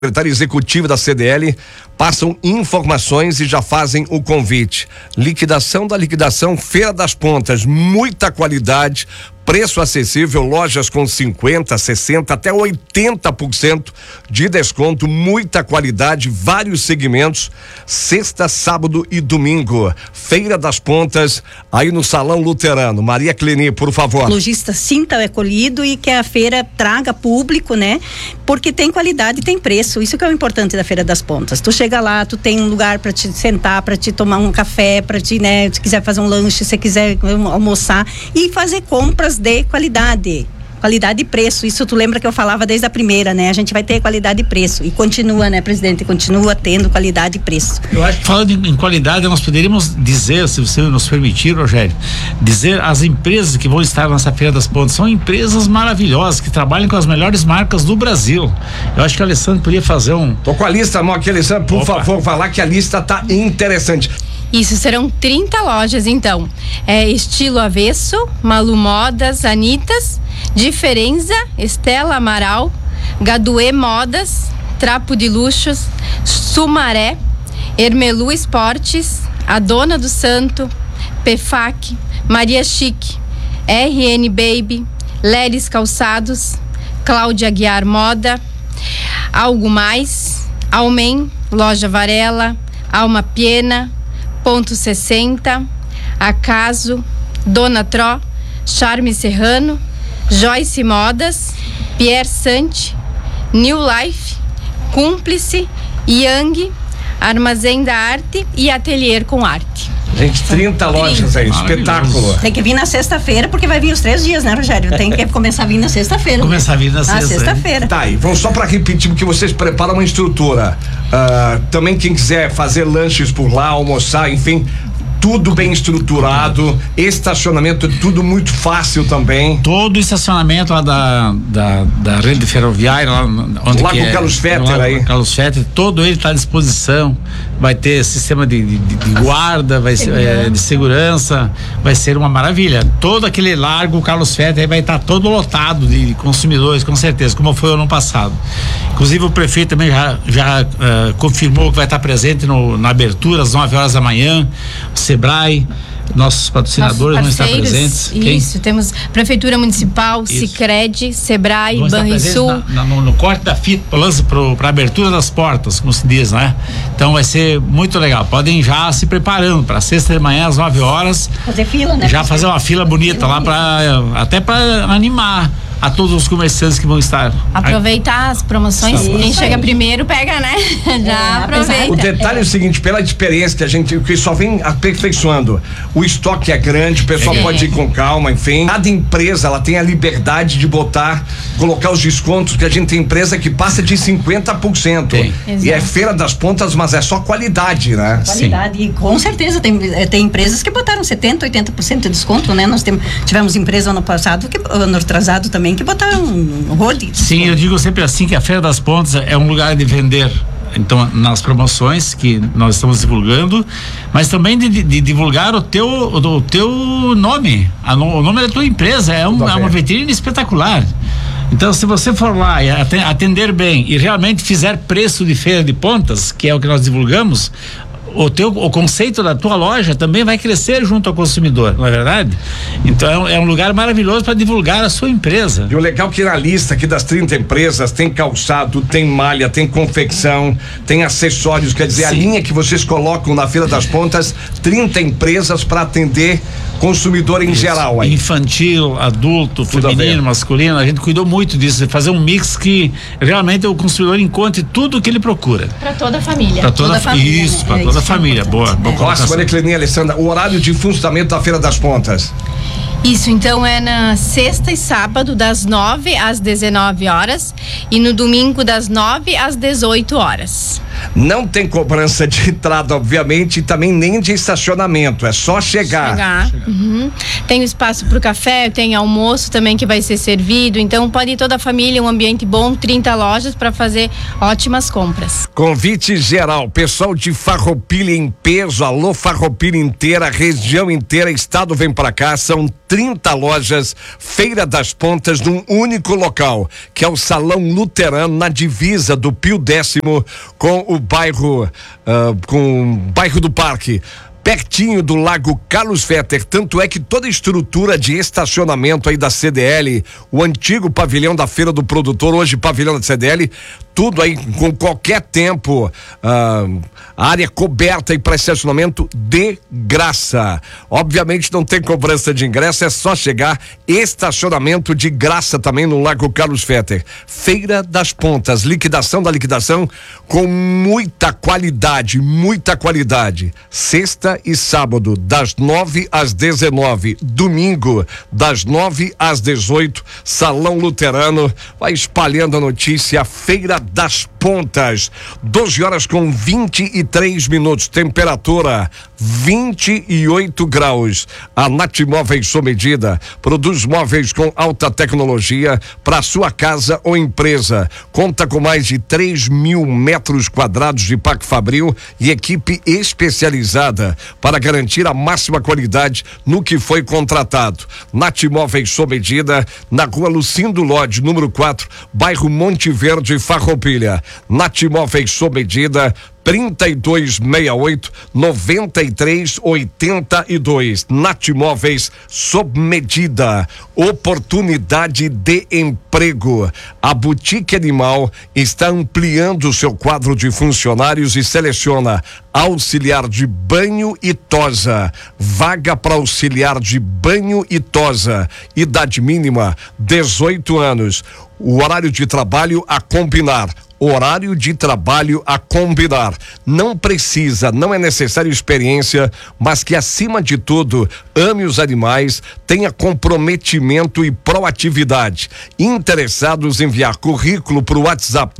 Secretária executiva da CDL passam informações e já fazem o convite. Liquidação da liquidação, Feira das Pontas, muita qualidade, preço acessível, lojas com 50%, 60%, até 80% de desconto, muita qualidade, vários segmentos, sexta, sábado e domingo. Feira das Pontas, aí no Salão Luterano. Maria Cleni, por favor. Lojista sinta acolhido e que a feira traga público, né? Porque tem qualidade e tem preço. Isso que é o importante da Feira das Pontas. Tu chega lá, tu tem um lugar para te sentar, para te tomar um café, para te, né? Se quiser fazer um lanche, se quiser almoçar e fazer compras de qualidade e preço. Isso tu lembra que eu falava desde a primeira, né? A gente vai ter qualidade e preço e continua, né, presidente? Continua tendo qualidade e preço. Eu acho que falando em qualidade, nós poderíamos dizer, se você nos permitir, Rogério, dizer as empresas que vão estar nessa Feira das Pontas são empresas maravilhosas, que trabalham com as melhores marcas do Brasil. Eu acho que o Alessandro podia fazer um... Tô com a lista, aqui, Alessandro, por favor, falar que a lista tá interessante. Isso, serão 30 lojas, então. Estilo Avesso, Malu Modas, Anitas, Diferença, Estela Amaral, Gaduê Modas, Trapo de Luxos, Sumaré, Ermelu Esportes, A Dona do Santo, Pefac, Maria Chique, RN Baby, Leris Calçados, Cláudia Aguiar Moda, Algo Mais, Almen, Loja Varela, Alma Piena, Ponto 60, Acaso, Dona Tró, Charme Serrano, Joyce Modas, Pierre Sante, New Life, Cúmplice, Yang, Armazém da Arte e Atelier com Arte. Gente, 30 lojas aí, espetáculo. Tem que vir na sexta-feira, porque vai vir os 3 dias, né, Rogério? Tem que começar a vir na sexta-feira. Começar a vir na sexta-feira. Tá aí, vamos só pra repetir, porque vocês preparam uma estrutura. Também quem quiser fazer lanches por lá, almoçar, enfim, tudo bem estruturado, estacionamento, tudo muito fácil também. Todo o estacionamento lá da rede ferroviária, lá onde lá que com o Carlos Fetter aí. Carlos Fetter, todo ele está à disposição. Vai ter sistema de guarda, vai ser, de segurança, vai ser uma maravilha. Todo aquele largo Carlos Fetter aí vai estar todo lotado de consumidores, com certeza, como foi o ano passado. Inclusive o prefeito também já confirmou que vai estar presente na abertura às 9 horas da manhã. Sebrae, nossos patrocinadores vão estar presentes. Isso, temos Prefeitura Municipal, Sicredi, Sebrae, Banrisul. No corte da fita, lança para abertura das portas, como se diz, né? Então vai ser muito legal. Podem já se preparando para sexta de manhã às 9 horas. Fazer fila, né? Já fazer uma fila bonita lá até para animar a todos os comerciantes que vão estar. Aproveitar as promoções. Quem chega primeiro pega, né? Já aproveita. O detalhe é o seguinte, pela experiência que só vem aperfeiçoando, o estoque é grande, o pessoal pode ir com calma, enfim. Cada empresa, ela tem a liberdade de colocar os descontos, que a gente tem empresa que passa de 50%. E é Feira das Pontas, mas é só qualidade, né? Qualidade, e com certeza tem empresas que botaram 70%, 80% de desconto, né? Nós tivemos empresa ano atrasado também, que botaram um rode. Sim, eu digo sempre assim, que a Feira das Pontas é um lugar de vender. Então, nas promoções que nós estamos divulgando, mas também de divulgar o teu nome, o nome da tua empresa, é uma vitrine espetacular. Então, se você for lá e atender bem e realmente fizer preço de Feira de Pontas, que é o que nós divulgamos, o conceito da tua loja também vai crescer junto ao consumidor, não é verdade? Então é um lugar maravilhoso para divulgar a sua empresa. E o legal é que na lista aqui das 30 empresas tem calçado, tem malha, tem confecção, tem acessórios, quer dizer, a linha que vocês colocam na Feira das Pontas, 30 empresas para atender consumidor em geral aí. Infantil, adulto, tudo feminino, masculino, a gente cuidou muito disso, de fazer um mix que realmente o consumidor encontre tudo o que ele procura. Para toda a família. Para toda a família. Isso, para toda a família. Boa. Nossa, Maria Cleni, Alessandra, o horário de funcionamento da Feira das Pontas. Isso, então é na sexta e sábado, das 9 às 19 horas, e no domingo, das 9 às 18 horas. Não tem cobrança de entrada, obviamente, e também nem de estacionamento, é só chegar. Uhum. Tem espaço para o café, tem almoço também que vai ser servido, então pode ir toda a família, um ambiente bom, 30 lojas para fazer ótimas compras. Convite geral, pessoal de Farroupilha em peso, alô Farroupilha inteira, região inteira, estado vem pra cá, são 30 lojas, Feira das Pontas, num único local, que é o Salão Luterano, na divisa do Pio X com o bairro, com o bairro do Parque, pertinho do Lago Carlos Fetter. Tanto é que toda a estrutura de estacionamento aí da CDL, o antigo pavilhão da Feira do Produtor, hoje pavilhão da CDL, tudo aí com qualquer tempo, área coberta aí para estacionamento de graça. Obviamente não tem cobrança de ingresso, é só chegar. Estacionamento de graça também no Lago Carlos Fetter. Feira das Pontas, liquidação da liquidação com muita qualidade, muita qualidade. Sexta e sábado, das 9 às 19, domingo, das 9 às 18, Salão Luterano, vai espalhando a notícia. Feira das Pontas, 12 horas com 23 minutos, temperatura 28 graus. A Nath Móveis sob medida produz móveis com alta tecnologia para sua casa ou empresa. Conta com mais de 3.000 metros quadrados de parque fabril e equipe especializada para garantir a máxima qualidade no que foi contratado. Nath Móveis sob medida, na rua Lucindo Lodge, número 4, bairro Monte Verde, Farroupilha. Nath Móveis sob medida, 3268-9382. Nath Móveis sob medida. Oportunidade de emprego. A Boutique Animal está ampliando seu quadro de funcionários e seleciona auxiliar de banho e tosa. Vaga para auxiliar de banho e tosa. Idade mínima 18 anos. O horário de trabalho a combinar. Horário de trabalho a combinar. Não precisa, não é necessário experiência, mas que acima de tudo ame os animais, tenha comprometimento e proatividade. Interessados em enviar currículo para o WhatsApp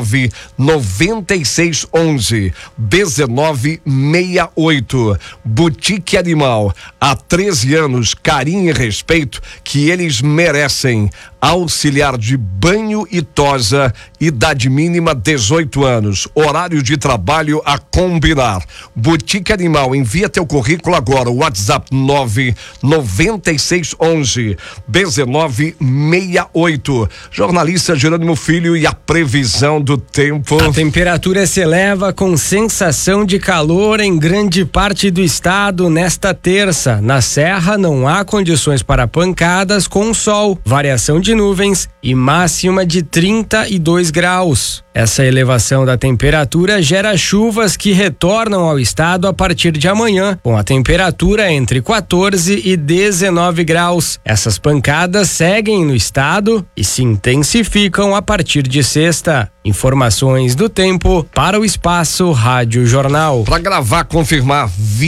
99611-1968. Boutique Animal, há 13 anos, carinho e respeito que eles merecem. Auxiliar de banho e tosa, idade mínima 18 anos, horário de trabalho a combinar. Boutique Animal, envia teu currículo agora, WhatsApp 99611-1968. Jornalista Jerônimo Filho e a previsão do tempo. A temperatura se eleva com sensação de calor em grande parte do estado nesta terça. Na Serra não há condições para pancadas com sol, variação de nuvens e máxima de 32 graus. Essa elevação da temperatura gera chuvas que retornam ao estado a partir de amanhã, com a temperatura entre 14 e 19 graus. Essas pancadas seguem no estado e se intensificam a partir de sexta. Informações do tempo para o Espaço Rádio Jornal. Para gravar, confirmar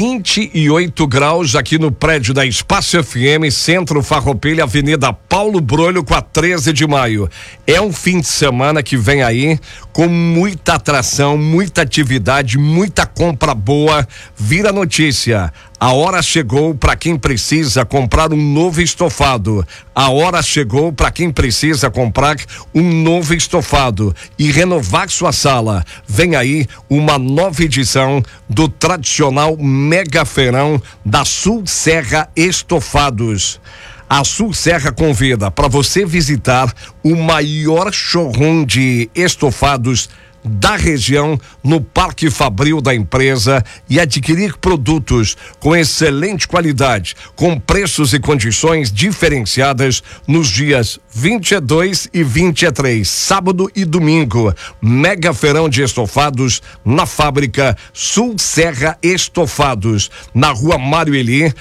28 graus aqui no prédio da Espaço FM, Centro Farroupilha, Avenida Paulo Brolho com a 13 de maio. É um fim de semana que vem aí com muita atração, muita atividade, muita compra boa. Vira notícia. A hora chegou para quem precisa comprar um novo estofado. A hora chegou para quem precisa comprar um novo estofado e renovar sua sala. Vem aí uma nova edição do tradicional Mega Feirão da Sul Serra Estofados. A Sul Serra convida para você visitar o maior showroom de estofados da região no Parque Fabril da empresa e adquirir produtos com excelente qualidade, com preços e condições diferenciadas nos dias 22 e 23, sábado e domingo. Mega Feirão de Estofados na fábrica Sul Serra Estofados, na Rua Mário Eli,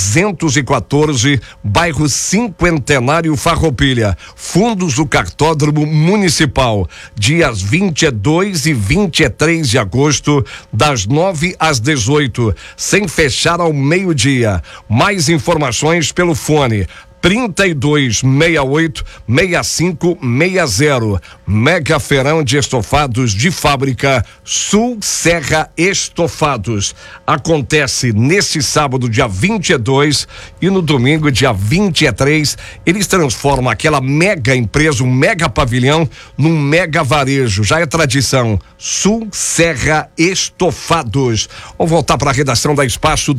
214, bairro Cinquentenário, Farroupilha. Fundos do Cartódromo Municipal, dias 22 e 23 de agosto, das 9 às 18, sem fechar ao meio-dia. Mais informações pelo fone 3268-6560. Mega Feirão de Estofados de Fábrica Sul Serra Estofados. Acontece nesse sábado, dia 22, e no domingo, dia 23. Eles transformam aquela mega empresa, um mega pavilhão, num mega varejo. Já é tradição. Sul Serra Estofados. Vamos voltar para a redação da Espaço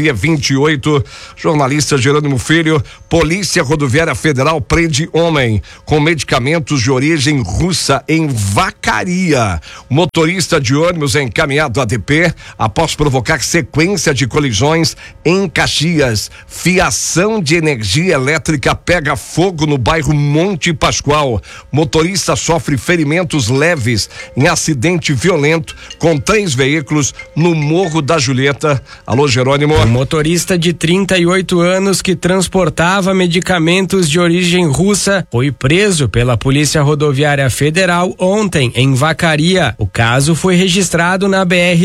12h28. Jornalista Jerônimo Filho. Polícia Rodoviária Federal prende homem com medicamentos de origem russa em Vacaria. Motorista de ônibus é encaminhado à DP após provocar sequência de colisões em Caxias. Fiação de energia elétrica pega fogo no bairro Monte Pascoal. Motorista sofre ferimentos leves em acidente violento com 3 veículos no Morro da Julieta. Alô, Jerônimo. Um motorista de 38 anos que transportava medicamentos de origem russa foi preso pela Polícia Rodoviária Federal ontem em Vacaria. O caso foi registrado na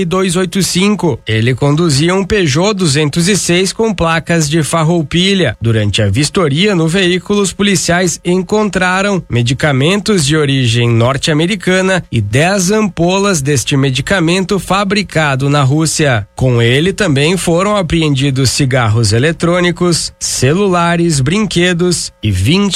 BR-285. Ele conduzia um Peugeot 206 com placas de Farroupilha. Durante a vistoria no veículo, os policiais encontraram medicamentos de origem norte-americana e 10 ampolas deste medicamento fabricado na Rússia. Com ele também foram apreendidos cigarros eletrônicos, celulares, brinquedos e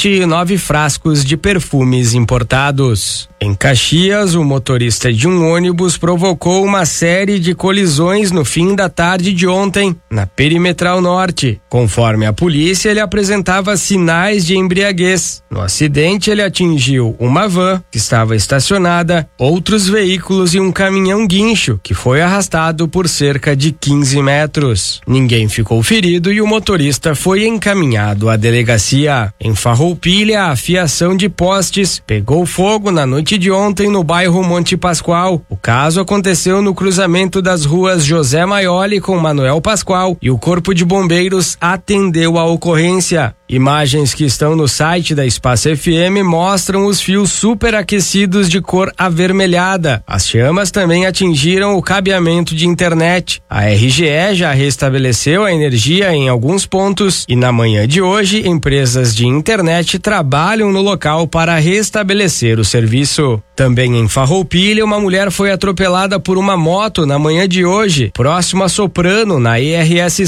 29 frascos de perfumes importados. Em Caxias, o motorista de um ônibus provocou uma série de colisões no fim da tarde de ontem, na Perimetral Norte. Conforme a polícia, ele apresentava sinais de embriaguez. No acidente, ele atingiu uma van que estava estacionada, outros veículos e um caminhão guincho que foi arrastado por cerca de 15 metros. Ninguém ficou ferido e o motorista foi encaminhado à delegacia. Em Farroupilha, a fiação de postes pegou fogo na noite de ontem no bairro Monte Pascoal. O caso aconteceu no cruzamento das ruas José Maioli com Manuel Pascoal e o Corpo de Bombeiros atendeu a ocorrência. Imagens que estão no site da Espaço FM mostram os fios superaquecidos de cor avermelhada. As chamas também atingiram o cabeamento de internet. A RGE já restabeleceu a energia em alguns pontos e na manhã de hoje, empresas de internet trabalham no local para restabelecer o serviço. Também em Farroupilha, uma mulher foi atropelada por uma moto na manhã de hoje, próximo a Soprano, na IRS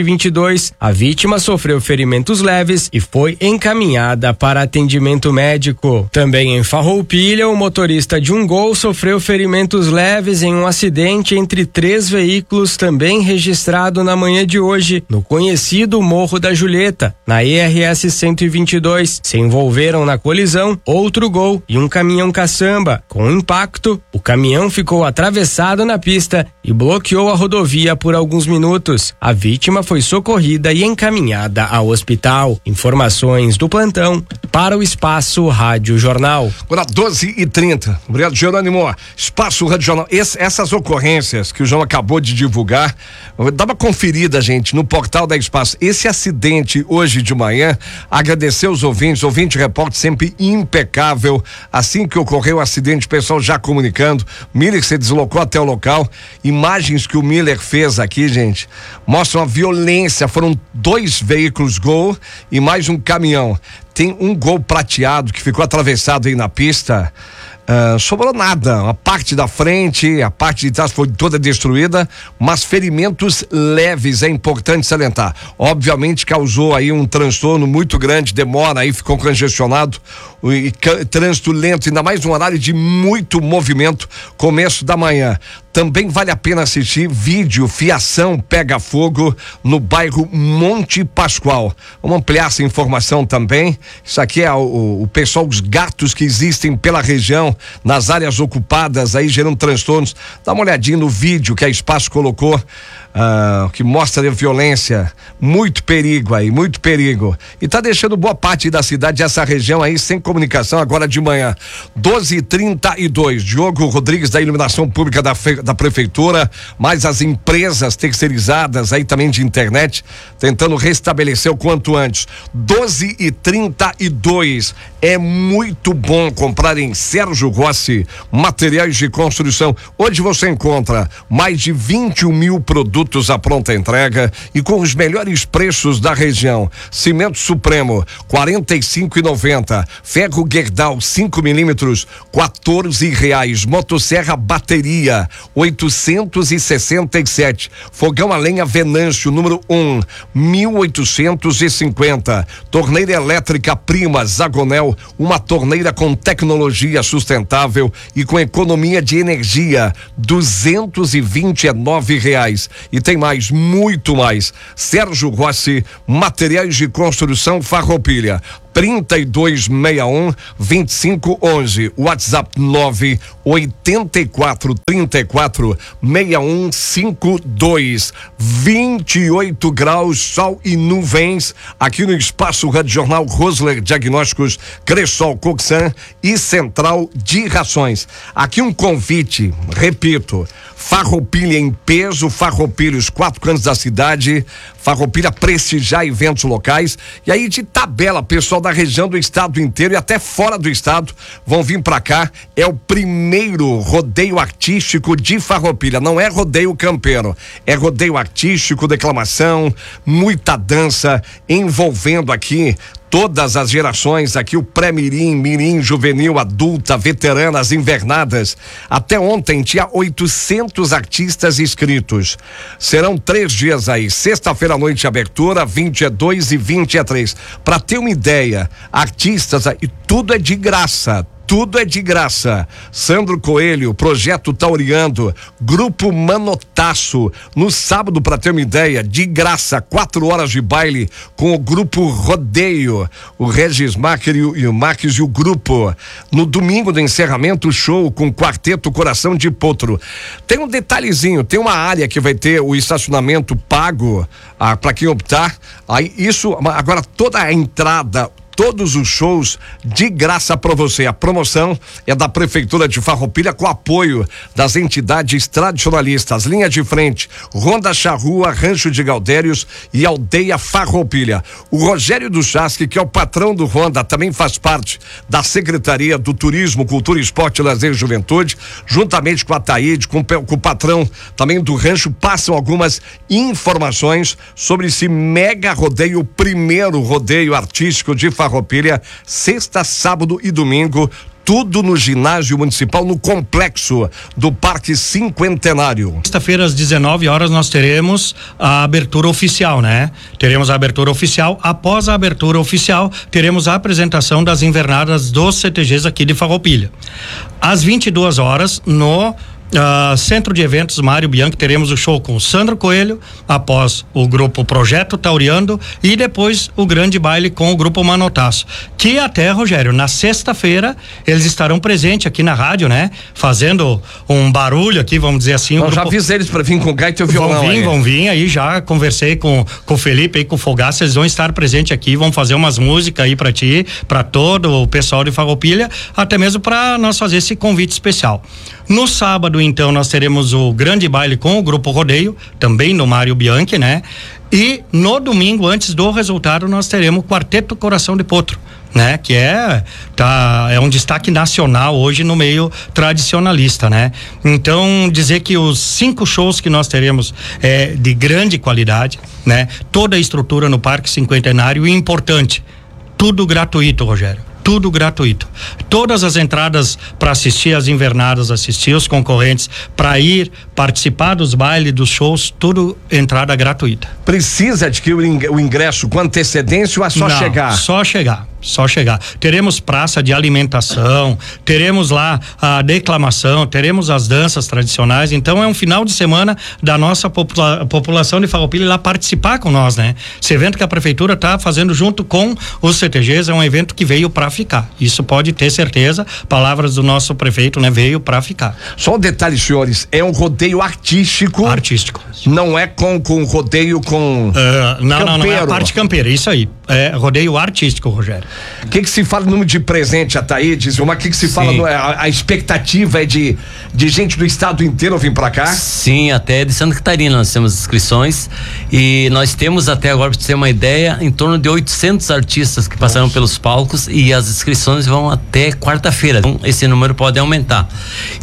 122. A vítima sofreu ferimentos leves e foi encaminhada para atendimento médico. Também em Farroupilha, o motorista de um Gol sofreu ferimentos leves em um acidente entre 3 veículos, também registrado na manhã de hoje, no conhecido Morro da Julieta, na IRS 122. Se envolveram na colisão outro Gol e um caminhão caçamba. Com o impacto, o caminhão ficou atravessado na pista e bloqueou a rodovia por alguns minutos. A vítima foi socorrida e encaminhada ao hospital. Informações do plantão para o Espaço Rádio Jornal. Agora 12h30. Obrigado, Jerônimo. Espaço Rádio Jornal. Essas ocorrências que o João acabou de divulgar, dá uma conferida, gente, no portal da Espaço. Esse acidente hoje de manhã, agradecer os ouvintes, ouvinte repórter sempre impecável. Assim que ocorreu o acidente, o pessoal já comunicando. Miller se deslocou até o local. Imagens que o Miller fez aqui, gente, mostram a violência. Foram 2 veículos Gol e mais um caminhão. Tem um Gol prateado que ficou atravessado aí na pista. Sobrou nada, a parte da frente, a parte de trás foi toda destruída, mas ferimentos leves, é importante salientar. Obviamente causou aí um transtorno muito grande, demora aí, ficou congestionado, e trânsito lento, ainda mais um horário de muito movimento, começo da manhã. Também vale a pena assistir vídeo Fiação Pega Fogo no bairro Monte Pascoal. Vamos ampliar essa informação também. Isso aqui é o pessoal, os gatos que existem pela região, nas áreas ocupadas aí gerando transtornos. Dá uma olhadinha no vídeo que a Espaço colocou, que mostra a violência, muito perigo aí, muito perigo. E tá deixando boa parte da cidade, essa região aí sem comunicação agora de manhã. 12h32. Diogo Rodrigues da Iluminação Pública da Prefeitura, mais as empresas terceirizadas aí também de internet, tentando restabelecer o quanto antes. 12h32. É muito bom comprar em Sérgio Sérgio Rossi, materiais de construção. Hoje você encontra mais de 21 mil produtos à pronta entrega e com os melhores preços da região. Cimento Supremo, R$45,90. Ferro Gerdau 5 milímetros, R$14. Motosserra bateria, 867. Fogão a lenha Venâncio, número 1, 1.850. Torneira elétrica Prima Zagonel, uma torneira com tecnologia sustentável e com economia de energia, R$229. E tem mais, muito mais. Sérgio Rossi, materiais de construção Farroupilha. 3261-2511, WhatsApp 984346152, 28 graus, sol e nuvens aqui no Espaço Rádio Jornal Rosler Diagnósticos, Cressol Coxan e Central de Rações. Aqui um convite, repito, Farroupilha em peso, Farroupilha, os 4 cantos da cidade, Farroupilha prestigiar eventos locais, e aí de tabela, pessoal da região, do estado inteiro e até fora do estado vão vir pra cá. É o primeiro rodeio artístico de Farroupilha, não é rodeio campeiro, é rodeio artístico, declamação, muita dança, envolvendo aqui todas as gerações, aqui o pré-mirim, mirim, juvenil, adulta, veteranas, invernadas. Até ontem tinha 800 artistas inscritos. Serão 3 dias aí, sexta-feira à noite de abertura, 22 e 23. Pra ter uma ideia, artistas aí, tudo é de graça. Tudo é de graça. Sandro Coelho, Projeto Tauriando, Grupo Manotaço. No sábado, para ter uma ideia, de graça, 4 horas de baile com o Grupo Rodeio, o Regis Macker e o Marques e o Grupo. No domingo do encerramento, show com o Quarteto Coração de Potro. Tem um detalhezinho, tem uma área que vai ter o estacionamento pago para quem optar. Aí isso, agora toda a entrada, todos os shows de graça para você. A promoção é da Prefeitura de Farroupilha com apoio das entidades tradicionalistas. Linha de Frente, Ronda Charrua, Rancho de Galdérios e Aldeia Farroupilha. O Rogério do Chasque, que é o patrão do Ronda, também faz parte da Secretaria do Turismo, Cultura, Esporte, Lazer e Juventude, juntamente com a Taíde, com o patrão também do Rancho, passam algumas informações sobre esse mega rodeio, o primeiro rodeio artístico de Farroupilha, sexta, sábado e domingo, tudo no ginásio municipal, no complexo do Parque Cinquentenário. Sexta-feira às 19 horas nós teremos a abertura oficial, né? Teremos a abertura oficial. Após a abertura oficial, teremos a apresentação das invernadas dos CTGs aqui de Farroupilha. Às 22 horas, no Centro de Eventos Mário Bianchi, teremos o show com o Sandro Coelho, após o grupo Projeto Tauriando e depois o grande baile com o grupo Manotaço, que até, Rogério, na sexta-feira eles estarão presentes aqui na rádio, né? Fazendo um barulho aqui, vamos dizer assim. Já avisei eles para vir com o gaita e o violão. Vão vir aí, já conversei com o Felipe e com o Fogaça, eles vão estar presentes aqui, vão fazer umas músicas aí para ti, para todo o pessoal de Farroupilha, até mesmo para nós fazer esse convite especial. No sábado, então, nós teremos o grande baile com o Grupo Rodeio, também no Mário Bianchi, né? E no domingo, antes do resultado, nós teremos o Quarteto Coração de Potro, né? Que é um destaque nacional hoje no meio tradicionalista, né? Então, dizer que os 5 shows que nós teremos é de grande qualidade, né? Toda a estrutura no Parque Cinquentenário, e importante, tudo gratuito, Rogério. Tudo gratuito. Todas as entradas para assistir as invernadas, assistir os concorrentes, para ir participar dos bailes, dos shows, tudo entrada gratuita. Precisa adquirir o ingresso com antecedência ou é só chegar? Só chegar. Teremos praça de alimentação, teremos lá a declamação, teremos as danças tradicionais. Então é um final de semana da nossa população de Farroupilha lá participar com nós, né? Esse evento que a prefeitura está fazendo junto com os CTGs é um evento que veio para ficar. Isso pode ter certeza. Palavras do nosso prefeito, né? Veio para ficar. Só um detalhe, senhores, é um rodeio artístico. Artístico. Não é com rodeio com não, é a parte campeira, isso aí. rodeio artístico, Rogério. O que se fala no número de presente, Ataídes? O que se fala, a expectativa é de gente do estado inteiro vir para cá? Sim, até de Santa Catarina nós temos inscrições e nós temos até agora, para você ter uma ideia, em torno de 800 artistas que passaram pelos palcos e as inscrições vão até quarta-feira. Então, esse número pode aumentar.